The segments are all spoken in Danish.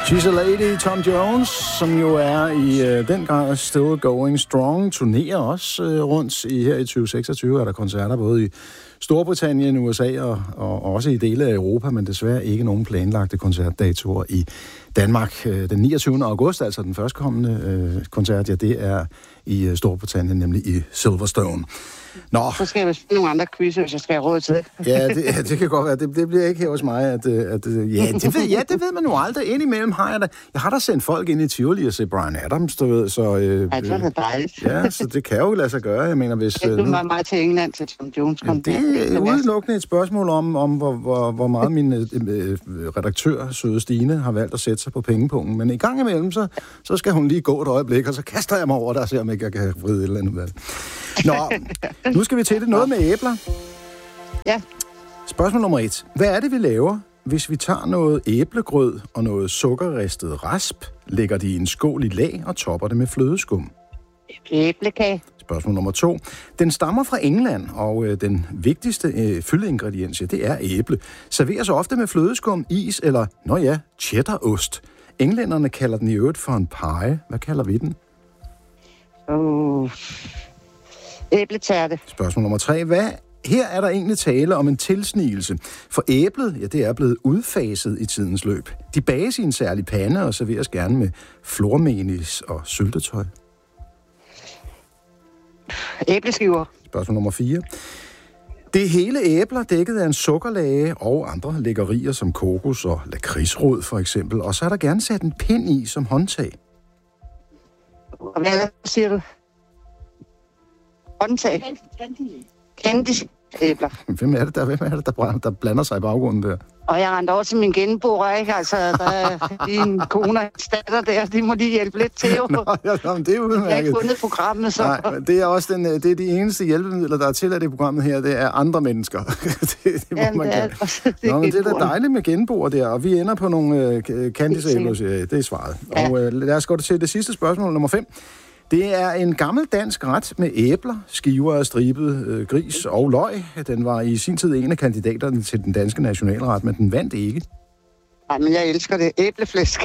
She's a Lady, Tom Jones, som jo er i den grad still going strong, turnerer også rundt her i 2026. Er der koncerter både i Storbritannien, USA og også i dele af Europa, men desværre ikke nogen planlagte koncertdatoer i Danmark. Den 29. august, altså den førstkommende koncert, ja, det er i Storbritannien, nemlig i Silverstone. Nå. Så skal jeg spille nogle andre quizzer, hvis jeg skal have råd til det. Ja, det kan godt være. Det bliver ikke her hos mig. Det ved man jo aldrig. Indimellem har jeg har da sendt folk ind i Tivoli og se Bryan Adams, du ved. Så, det er dejligt. Ja, så det kan jo lade sig gøre. Jeg mener, hvis... Du var meget til England til Tom Jones. Det er udelukkende et spørgsmål om hvor meget min redaktør, søde Stine, har valgt at sætte sig på pengepungen. Men i gang imellem, så skal hun lige gå et øjeblik, og så kaster jeg mig over der og ser, om jeg kan vride et eller andet af det. Nå, nu skal vi til det noget med æbler. Ja. Spørgsmål nummer 1. Hvad er det, vi laver, hvis vi tager noget æblegrød og noget sukkerristet rasp, lægger det i en skål i lag og topper det med flødeskum? Æblekage. Spørgsmål nummer 2. Den stammer fra England, og den vigtigste fyldeingrediens, det er æble. Serveres ofte med flødeskum, is eller, cheddarost. Englænderne kalder den i øvrigt for en pie. Hvad kalder vi den? Æbletærte. Spørgsmål nummer 3. Her er der egentlig tale om en tilsnigelse, for æblet, det er blevet udfaset i tidens løb. De bages i en særlig pande og serveres gerne med flormelis og syltetøj. Æbleskiver. Spørgsmål nummer 4. Det hele æbler dækket af en sukkerlage og andre lækkerier som kokos og lakridsrod for eksempel, og så er der gerne sat en pind i som håndtag. Hvad siger du? Håndtag. Candy-æbler. Hvem er det, der blander sig i baggrunden der? Og jeg rendte over til min genboer, ikke? Altså, der er dine kone og statter der, de må lige hjælpe lidt til, jo. Nå, det er udmærket. Jeg har ikke fundet programmet, så... Nej, men det er også det er de eneste hjælpemidler, der er til af det programmet her, det er andre mennesker. det må man kan. Nå, men det er da dejligt med genboer der, og vi ender på nogle candy-æbler, det er svaret. Ja. Og lad os gå til det sidste spørgsmål, nummer 5. Det er en gammel dansk ret med æbler, skiver af stribet gris og løg. Den var i sin tid en af kandidaterne til den danske nationalret, men den vandt ikke. Nej, men jeg elsker det. Æbleflæsk.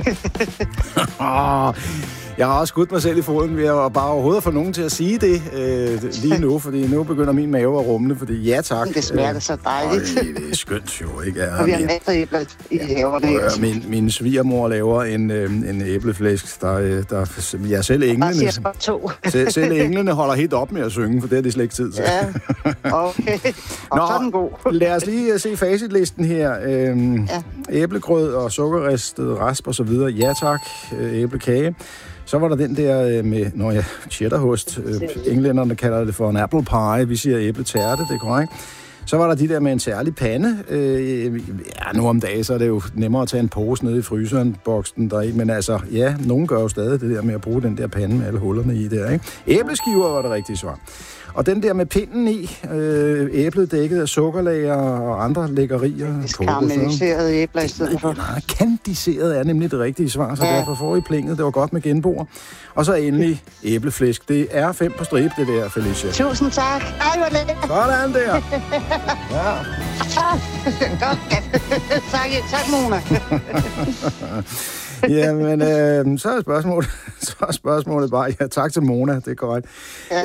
Jeg har også skudt mig selv i foden ved at bare overhovedet få nogen til at sige det lige nu, fordi nu begynder min mave at rumle, fordi ja tak. Det smager så dejligt. Det er skønt jo, ikke? Og vi har masser af æbler i haverne. Min svigermor laver en æbleflæsk, der ja, selv englene. Selv englene holder helt op med at synge, for det er det slet ikke tid til. Ja, okay. Og så er den god. Lad os lige se facitlisten her. Æblegrød og sukkerristet rasp og så videre. Ja tak. Æblekage. Så var der den der med, cheddarost. Englænderne kalder det for en apple pie. Vi siger æbletærte, det er korrekt. Så var der de der med en særlig pande. Nu om dagen, så er det jo nemmere at tage en pose nede i fryseren, boksen der i. Men altså, ja, nogen gør jo stadig det der med at bruge den der pande med alle hullerne i der, ikke? Æbleskiver var det rigtige svar. Og den der med pinden i, æblet dækket af sukkerlager og andre lækkerier. Karamelliserede æbler i stedet for. Nej, kandiseret er nemlig det rigtige svar, så derfor får I plinget. Det var godt med genboer. Og så endelig æbleflæsk. Det er 5 på stribe, det der, Felicia. Tusind tak. Ej, hvor lækkert. Sådan der. Ja. Tak, Mona. Jamen, så er spørgsmålet bare, ja, tak til Mona, det er korrekt. Ja.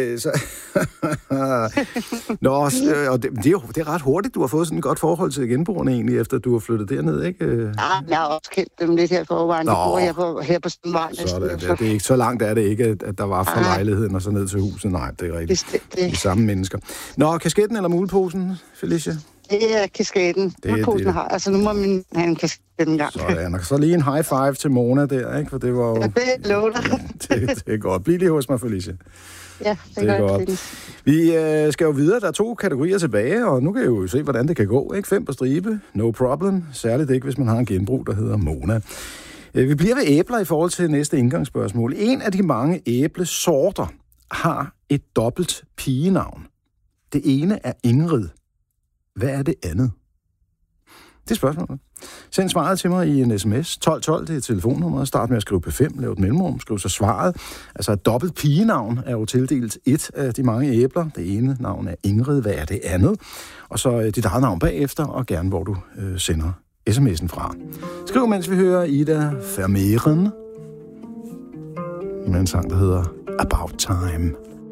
Og det er ret hurtigt, du har fået sådan et godt forhold til genboerne egentlig, efter du har flyttet derned, ikke? Ja, jeg har også kendt dem lidt her forvejen. Jeg bor her på Strandvejen. Det er ikke så langt, er det ikke, at der var fra lejligheden og så ned til huset. Nej, det er rigtigt. De samme mennesker. Nå, kasketten eller muleposen, Felicia? Det er kasketten. Muleposen har. Altså, nu må min have en kasket en gang. Sådan, og så lige en high five til Mona der, ikke? For det var jo... Ja, det lover dig. Det er godt. Bliv lige hos mig, Felicia. Ja, det er godt. Vi skal jo videre. Der er 2 kategorier tilbage, og nu kan I jo se, hvordan det kan gå, ikke? 5 på stribe. No problem. Særligt ikke, hvis man har en genbrug, der hedder Mona. Vi bliver ved æbler i forhold til næste indgangsspørgsmål. En af de mange æblesorter har et dobbelt pigenavn. Det ene er Ingrid. Hvad er det andet? Det er spørgsmålet. Send svaret til mig i en sms. 1212, det er telefonnummeret. Start med at skrive P5, lav et mellemrum, skriv så svaret. Altså et dobbelt pigenavn er jo tildelt et af de mange æbler. Det ene navn er Ingrid, hvad er det andet? Og så dit eget navn bagefter, og gerne hvor du sender sms'en fra. Skriv, mens vi hører Ida Vermeeren med en sang, der hedder About Time.